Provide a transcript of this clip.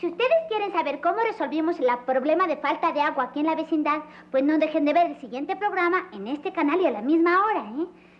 Si ustedes quieren saber cómo resolvimos el problema de falta de agua aquí en la vecindad, pues no dejen de ver el siguiente programa en este canal y a la misma hora, ¿eh?